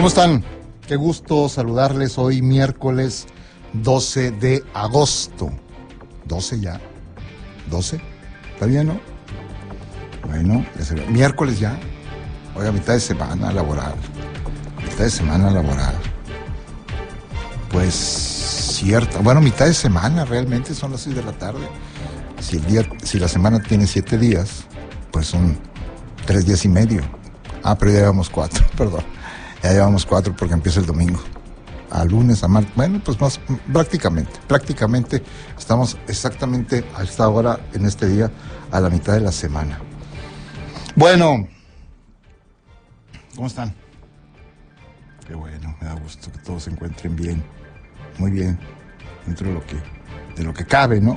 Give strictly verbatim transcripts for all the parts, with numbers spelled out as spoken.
¿Cómo están? Qué gusto saludarles hoy miércoles doce de agosto. doce ya. ¿doce? ¿Está bien, no? Bueno, miércoles ya. Oiga, mitad de semana laboral. Mitad de semana laboral. Pues cierta. Bueno, mitad de semana realmente son las seis de la tarde. Si el día, si la semana tiene siete días, pues son tres días y medio. Ah, pero ya llevamos cuatro, perdón. Ya llevamos cuatro porque empieza el domingo. A lunes, a martes, bueno, pues más, prácticamente, prácticamente estamos exactamente a esta hora, en este día, a la mitad de la semana. Bueno, ¿cómo están? Qué bueno, me da gusto que todos se encuentren bien, muy bien, dentro de lo que, de lo que cabe, ¿no?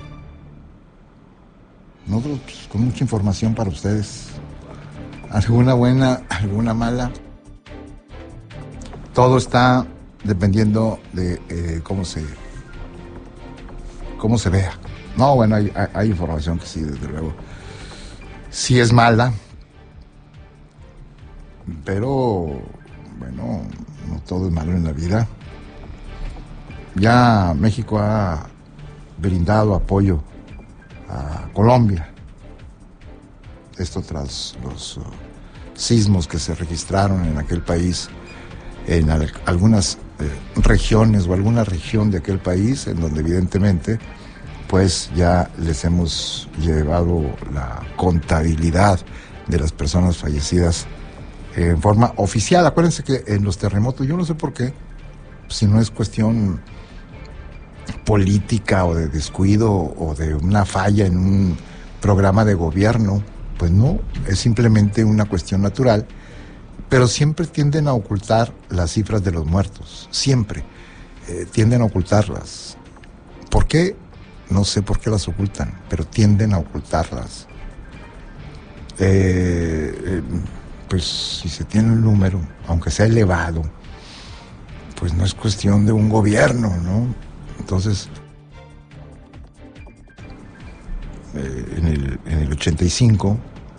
Nosotros, pues, con mucha información para ustedes, alguna buena, alguna mala. Todo está dependiendo de eh, cómo se cómo se vea. No, bueno, hay, hay, hay información que sí, desde luego, sí es mala, pero bueno, no todo es malo en la vida. Ya México ha brindado apoyo a Colombia. Esto tras los uh, sismos que se registraron en aquel país, en al, algunas eh, regiones o alguna región de aquel país, en donde evidentemente pues ya les hemos llevado la contabilidad de las personas fallecidas en forma oficial. Acuérdense que en los terremotos, yo no sé por qué, si no es cuestión política o de descuido o de una falla en un programa de gobierno, pues no, es simplemente una cuestión natural. Pero siempre tienden a ocultar las cifras de los muertos, siempre eh, tienden a ocultarlas. ¿Por qué? No sé por qué las ocultan, pero tienden a ocultarlas. Eh, eh, pues si se tiene un número, aunque sea elevado, pues no es cuestión de un gobierno, ¿no? Entonces, eh, en el, en el ochenta y cinco,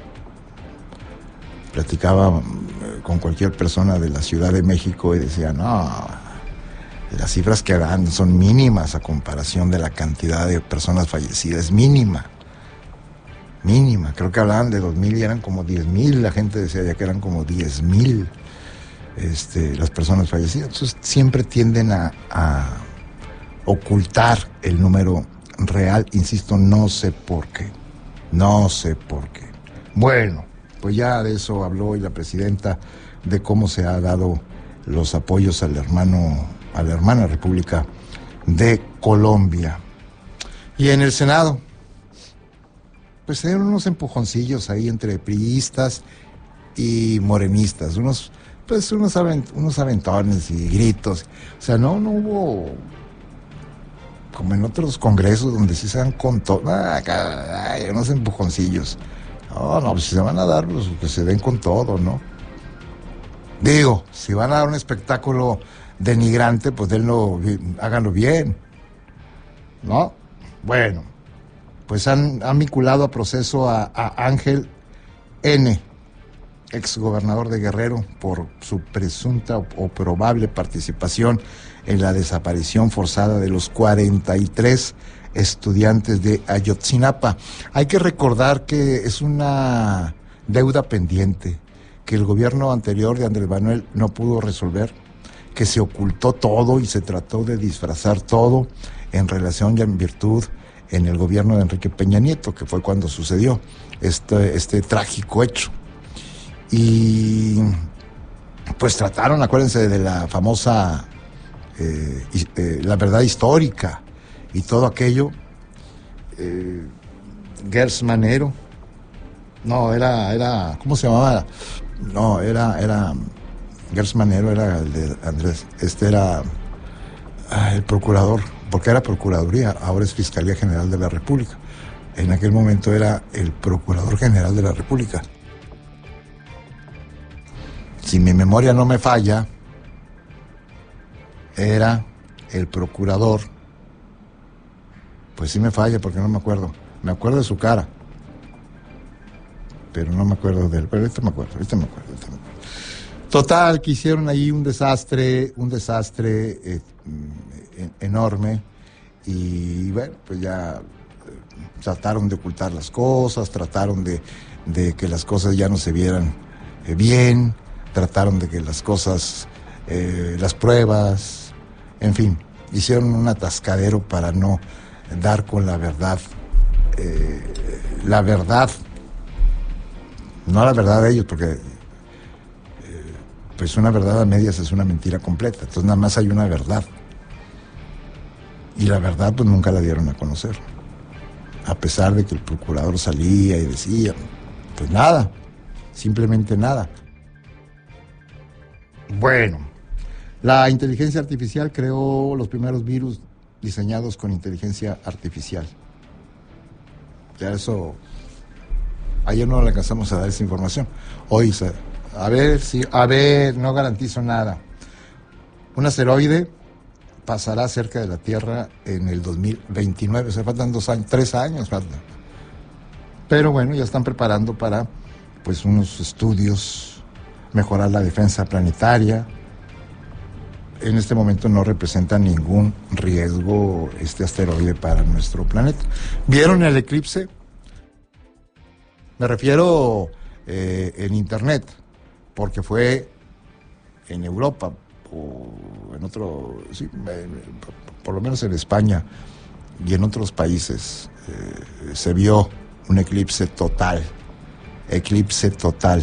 platicaba con cualquier persona de la Ciudad de México y decía, no, las cifras que dan son mínimas a comparación de la cantidad de personas fallecidas, es mínima, mínima. Creo que hablaban de dos mil y eran como diez mil, la gente decía ya que eran como diez mil este, las personas fallecidas. Entonces siempre tienden a, a ocultar el número real, insisto, no sé por qué, no sé por qué. Bueno, pues ya de eso habló hoy la presidenta, de cómo se ha dado los apoyos al hermano, a la hermana República de Colombia. Y en el Senado, pues se dieron unos empujoncillos ahí entre priistas y morenistas, unos, pues unos, avent, unos aventones y gritos. O sea, no, no hubo, como en otros congresos donde sí se dan con todo, ah, unos empujoncillos. No, no, pues si se van a dar, pues que se den con todo, ¿no? Digo, si van a dar un espectáculo denigrante, pues denlo, háganlo bien, ¿no? Bueno, pues han, han vinculado a proceso a, a Ángel N., exgobernador de Guerrero, por su presunta o, o probable participación en la desaparición forzada de los cuarenta y tres estudiantes de Ayotzinapa. Hay que recordar que es una deuda pendiente, que el gobierno anterior de Andrés Manuel no pudo resolver, que se ocultó todo y se trató de disfrazar todo en relación y en virtud en el gobierno de Enrique Peña Nieto, que fue cuando sucedió este, este trágico hecho. Y pues trataron, acuérdense de la famosa eh, eh, la verdad histórica y todo aquello. eh, Gers Manero, no, era, era, ¿cómo se llamaba? No, era, era, Gers Manero era el de Andrés, este era ah, el procurador, porque era Procuraduría, ahora es Fiscalía General de la República. En aquel momento era el Procurador General de la República. Si mi memoria no me falla, era el procurador. Pues sí me falla porque no me acuerdo. Me acuerdo de su cara, pero no me acuerdo de él. Pero ahorita me acuerdo, ahorita me acuerdo, ahorita me acuerdo. Total, que hicieron ahí un desastre, un desastre eh, enorme, y bueno, pues ya eh, trataron de ocultar las cosas, trataron de, de que las cosas ya no se vieran eh, bien, trataron de que las cosas, eh, las pruebas, en fin, hicieron un atascadero para no dar con la verdad, eh, la verdad, no la verdad de ellos, porque pues una verdad a medias es una mentira completa. Entonces nada más hay una verdad. Y la verdad pues nunca la dieron a conocer. A pesar de que el procurador salía y decía, pues nada, simplemente nada. Bueno, la inteligencia artificial creó los primeros virus diseñados con inteligencia artificial. Ya eso, ayer no le alcanzamos a dar esa información. Hoy se... A ver, sí, a ver, no garantizo nada. Un asteroide pasará cerca de la Tierra en el dos mil veintinueve, o sea, faltan dos años, tres años faltan. Pero bueno, ya están preparando para, pues, unos estudios, mejorar la defensa planetaria. En este momento no representa ningún riesgo este asteroide para nuestro planeta. ¿Vieron el eclipse? Me refiero eh, en internet, porque fue en Europa o en otro, sí, por lo menos en España y en otros países eh, se vio un eclipse total, eclipse total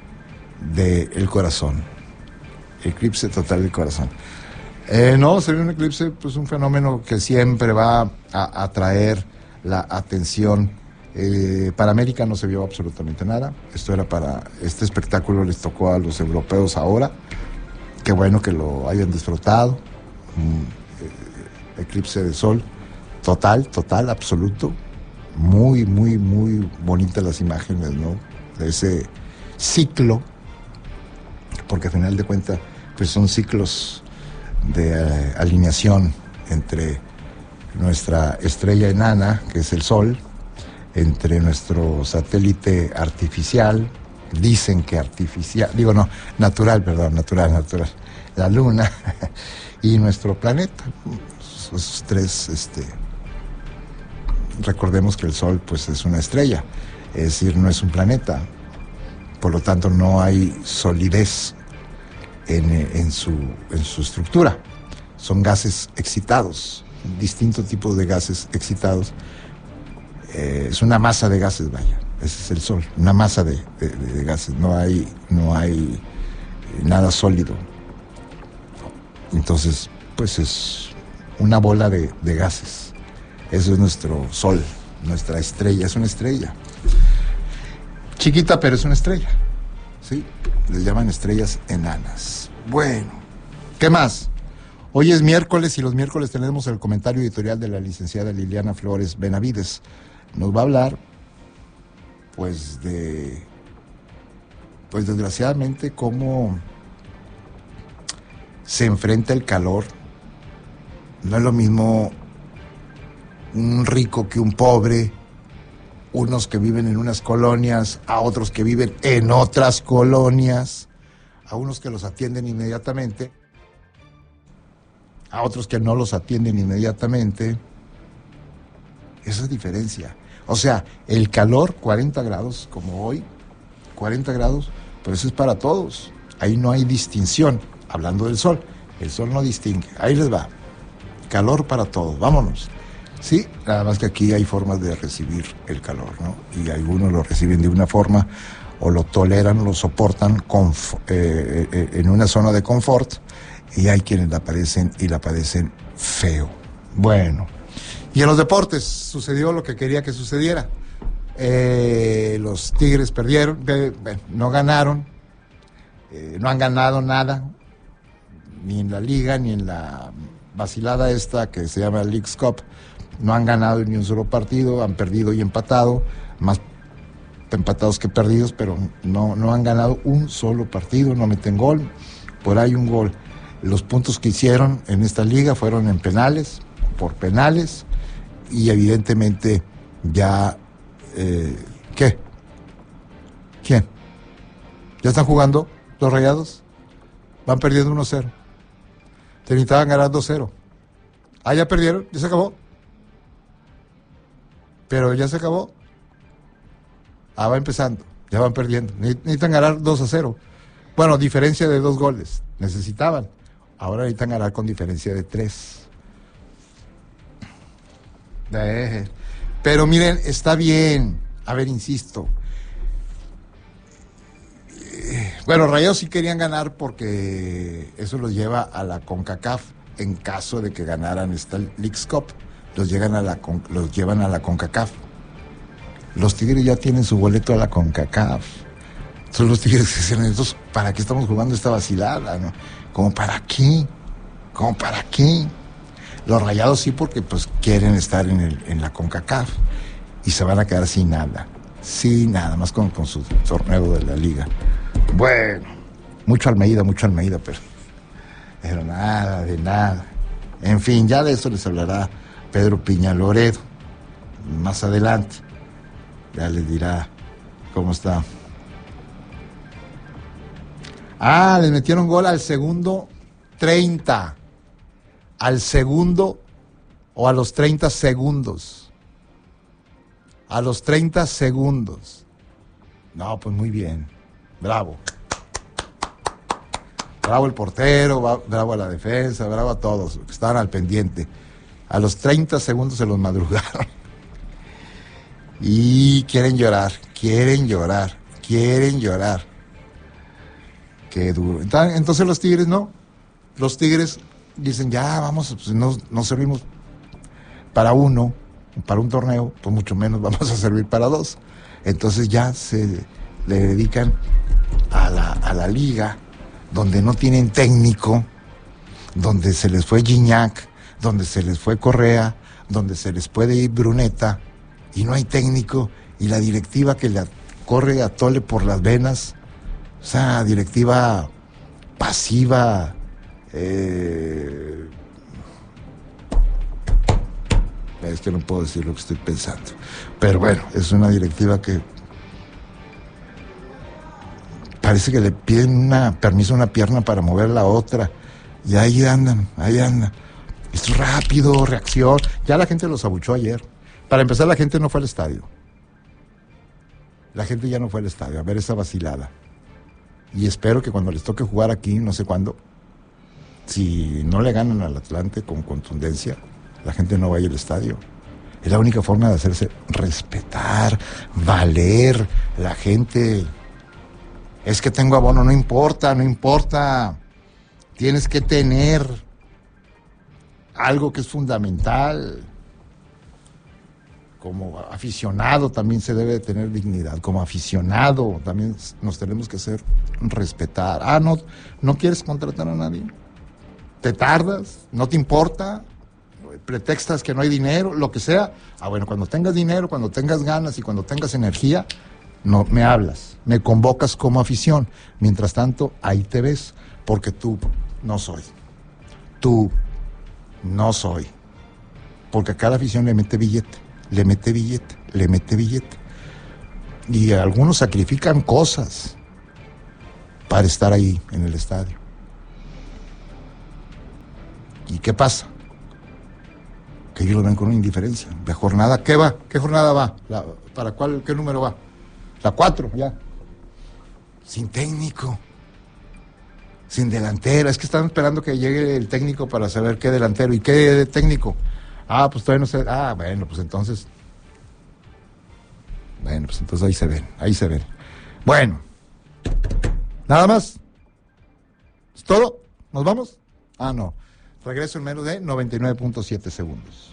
del corazón, eclipse total del corazón. Eh, no, se vio un eclipse, pues un fenómeno que siempre va a atraer la atención. Eh, para América no se vio absolutamente nada. Esto era para, este espectáculo les tocó a los europeos ahora. Qué bueno que lo hayan disfrutado. Un eh, eclipse de sol total, total, absoluto. Muy, muy, muy bonitas las imágenes, ¿no? De ese ciclo, porque al final de cuentas, pues son ciclos de eh, alineación entre nuestra estrella enana, que es el Sol, entre nuestro satélite artificial, dicen que artificial, digo no, natural, perdón, natural, natural, la Luna, y nuestro planeta. Esos tres, este, recordemos que el Sol, pues, es una estrella, es decir, no es un planeta, por lo tanto no hay solidez en, en, su, en su estructura. Son gases excitados, distintos tipos de gases excitados. Eh, es una masa de gases, vaya, ese es el Sol, una masa de, de, de gases, no hay, no hay nada sólido. Entonces, pues es una bola de, de gases. Eso es nuestro Sol, nuestra estrella, es una estrella. Chiquita, pero es una estrella, ¿sí? Les llaman estrellas enanas. Bueno, ¿qué más? Hoy es miércoles y los miércoles tenemos el comentario editorial de la licenciada Liliana Flores Benavides. Nos va a hablar, pues, de, pues, desgraciadamente, cómo se enfrenta el calor. No es lo mismo un rico que un pobre, unos que viven en unas colonias, a otros que viven en otras colonias, a unos que los atienden inmediatamente, a otros que no los atienden inmediatamente. Esa es diferencia. O sea, el calor, cuarenta grados, como hoy, cuarenta grados, pues es para todos. Ahí no hay distinción. Hablando del sol, el sol no distingue. Ahí les va. Calor para todos, vámonos. Sí, nada más que aquí hay formas de recibir el calor, ¿no? Y algunos lo reciben de una forma, o lo toleran, lo soportan conf- eh, eh, en una zona de confort, y hay quienes la padecen y la padecen feo. Bueno. Y en los deportes sucedió lo que quería que sucediera. Eh, los Tigres perdieron, eh, no ganaron, eh, no han ganado nada, ni en la liga, ni en la vacilada esta que se llama Leagues Cup. No han ganado ni un solo partido, han perdido y empatado, más empatados que perdidos, pero no, no han ganado un solo partido, no meten gol, por ahí un gol. Los puntos que hicieron en esta liga fueron en penales, por penales, y evidentemente ya, eh, ¿qué? ¿Quién? ¿Ya están jugando los Rayados? van perdiendo uno cero. Te necesitaban ganar dos cero. Ah, ya perdieron, ya se acabó. Pero ya se acabó. Ah, va empezando, ya van perdiendo. Necesitan ganar dos a cero. Bueno, diferencia de dos goles. Necesitaban. Ahora necesitan ganar con diferencia de tres. Eh, pero miren, está bien. A ver, insisto. Eh, bueno, Rayados sí querían ganar porque eso los lleva a la CONCACAF en caso de que ganaran esta Leagues Cup. Los, llegan a la, los llevan a la CONCACAF. Los Tigres ya tienen su boleto a la CONCACAF. Son los Tigres que dicen, entonces, ¿para qué estamos jugando esta vacilada? ¿No? ¿Cómo para qué? ¿Cómo para qué? Los Rayados sí, porque pues quieren estar en, el, en la CONCACAF y se van a quedar sin nada. Sin nada, más con, con su torneo de la liga. Bueno, mucho Almeida, mucho Almeida, pero, pero nada, de nada. En fin, ya de eso les hablará Pedro Piña Loredo más adelante. Ya les dirá cómo está. Ah, les metieron gol al segundo treinta. Al segundo o a los treinta segundos. A los treinta segundos. No, pues muy bien. Bravo. Bravo el portero, bravo a la defensa, bravo a todos que estaban al pendiente. A los treinta segundos se los madrugaron. Y quieren llorar, quieren llorar, quieren llorar. Qué duro. Entonces los Tigres no. Los Tigres dicen, ya vamos, pues no, no servimos para uno, para un torneo, pues mucho menos vamos a servir para dos. Entonces ya se le dedican a la, a la liga, donde no tienen técnico, donde se les fue Gignac, donde se les fue Correa, donde se les puede ir Bruneta, y no hay técnico, y la directiva que le corre a tole por las venas, o sea, directiva pasiva, eh, es que no puedo decir lo que estoy pensando, pero bueno, es una directiva que parece que le piden una, permiso a una pierna para mover la otra, y ahí andan, ahí andan. Es rápido, reacción. Ya la gente los abuchó ayer. Para empezar, la gente no fue al estadio. La gente ya no fue al estadio a ver esa vacilada. Y espero que cuando les toque jugar aquí, no sé cuándo, si no le ganan al Atlante con contundencia, la gente no vaya al estadio. Es la única forma de hacerse respetar, valer. La gente... Es que tengo abono, no importa, no importa. Tienes que tener algo que es fundamental. Como aficionado también se debe de tener dignidad. Como aficionado también nos tenemos que hacer respetar. Ah, no, no quieres contratar a nadie. Te tardas, no te importa, pretextas que no hay dinero, lo que sea. Ah, bueno, cuando tengas dinero, cuando tengas ganas y cuando tengas energía, no me hablas, me convocas como afición. Mientras tanto, ahí te ves, porque tú no soy. Tú no soy. Porque a cada afición le mete billete, le mete billete, le mete billete. Y algunos sacrifican cosas para estar ahí en el estadio. ¿Y qué pasa? Que ellos lo ven con una indiferencia. ¿De jornada qué va? ¿Qué jornada va? La, ¿Para cuál, qué número va? La cuatro, ya. Sin técnico. Sin delantero. Es que están esperando que llegue el técnico para saber qué delantero. ¿Y qué técnico? Ah, pues todavía no sé. Ah, bueno, pues entonces. Bueno, pues entonces ahí se ven. Ahí se ven. Bueno. ¿Nada más? ¿Es todo? ¿Nos vamos? Ah, no. Regreso en menos de noventa y nueve punto siete segundos.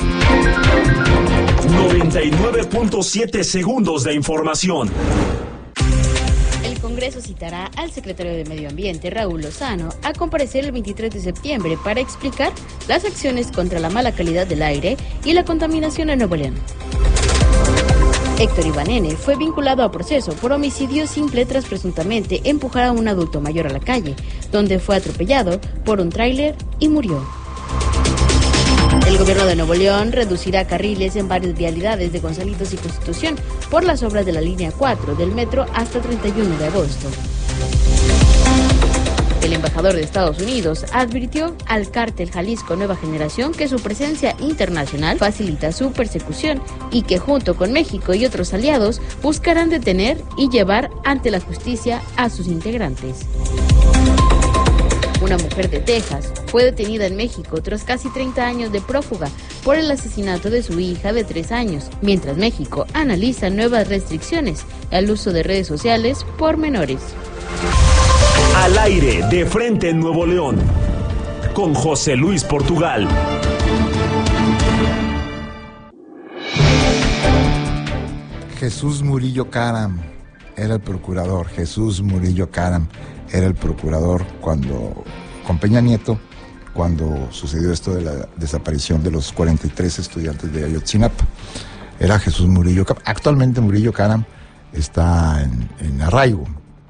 noventa y nueve punto siete segundos de información. El Congreso citará al secretario de Medio Ambiente, Raúl Lozano, a comparecer el veintitrés de septiembre para explicar las acciones contra la mala calidad del aire y la contaminación en Nuevo León. Héctor Ibanene fue vinculado a proceso por homicidio simple tras presuntamente empujar a un adulto mayor a la calle, donde fue atropellado por un tráiler y murió. El gobierno de Nuevo León reducirá carriles en varias vialidades de Gonzalitos y Constitución por las obras de la línea cuatro del metro hasta treinta y uno de agosto. El embajador embajador de Estados Unidos advirtió al cártel Jalisco Nueva Generación que su presencia internacional facilita su persecución y que junto con México y otros aliados buscarán detener y llevar ante la justicia a sus integrantes. Una mujer de Texas fue detenida en México tras casi treinta años de prófuga por el asesinato de su hija de tres años, mientras México analiza nuevas restricciones al uso de redes sociales por menores. Al aire, de frente en Nuevo León, con José Luis Portugal. Jesús Murillo Caram era el procurador. Jesús Murillo Caram era el procurador cuando, con Peña Nieto, cuando sucedió esto de la desaparición de los cuarenta y tres estudiantes de Ayotzinapa. Era Jesús Murillo Caram. Actualmente Murillo Caram está en, en arraigo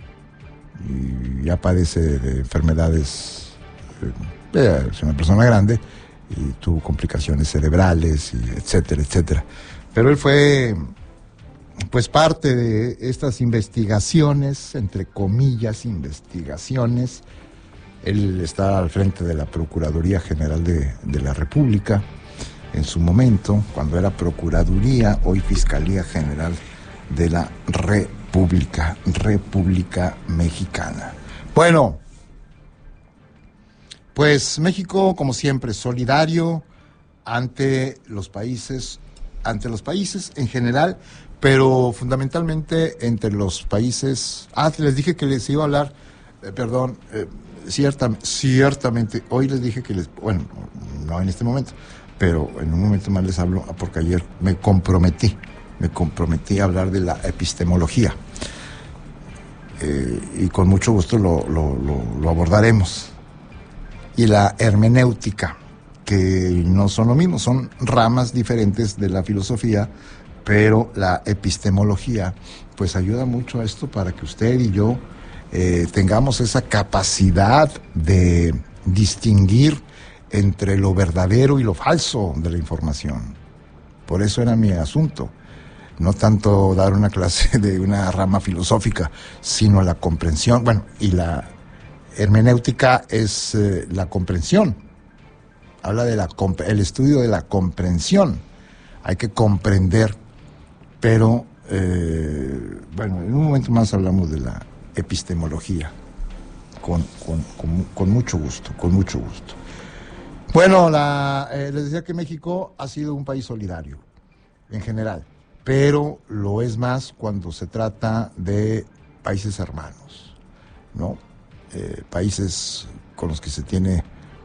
y ya padece de enfermedades. Eh, es una persona grande y tuvo complicaciones cerebrales, y etcétera, etcétera. Pero él fue, pues, parte de estas investigaciones, entre comillas, investigaciones. Él está al frente de la Procuraduría General de, de la República en su momento, cuando era Procuraduría, hoy Fiscalía General de la República, República Mexicana. Bueno, pues México, como siempre, solidario ante los países, ante los países en general, pero fundamentalmente entre los países. Ah, les dije que les iba a hablar, eh, perdón, eh, cierta, ciertamente, hoy les dije que les, bueno, no en este momento, pero en un momento más les hablo, porque ayer me comprometí, me comprometí a hablar de la epistemología, eh, y con mucho gusto lo, lo, lo, lo abordaremos, y la hermenéutica, que no son lo mismo, son ramas diferentes de la filosofía, pero la epistemología pues ayuda mucho a esto para que usted y yo eh, tengamos esa capacidad de distinguir entre lo verdadero y lo falso de la información. Por eso era mi asunto, no tanto dar una clase de una rama filosófica, sino la comprensión. Bueno, y la hermenéutica es eh, la comprensión, habla de la el estudio de la comprensión. Hay que comprender, pero eh, bueno, en un momento más hablamos de la epistemología, con, con, con, con mucho gusto, con mucho gusto. Bueno, la, eh, les decía que México ha sido un país solidario, en general, pero lo es más cuando se trata de países hermanos, ¿no? Eh, países con los que se tiene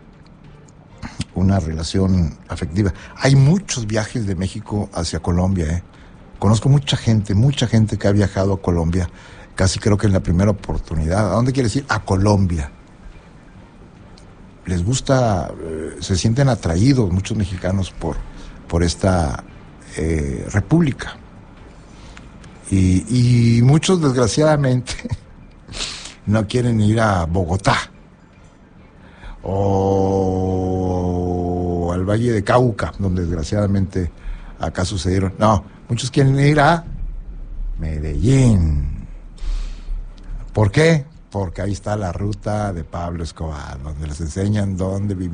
una relación afectiva. Hay muchos viajes de México hacia Colombia, ¿eh? Conozco mucha gente, mucha gente que ha viajado a Colombia, casi creo que en la primera oportunidad. ¿A dónde quiere decir? A Colombia. Les gusta, eh, se sienten atraídos muchos mexicanos por, por esta eh, república. Y, y muchos, desgraciadamente, no quieren ir a Bogotá o al Valle de Cauca, donde desgraciadamente acá sucedieron. No, muchos quieren ir a Medellín. ¿Por qué? Porque ahí está la ruta de Pablo Escobar, donde les enseñan dónde vivir.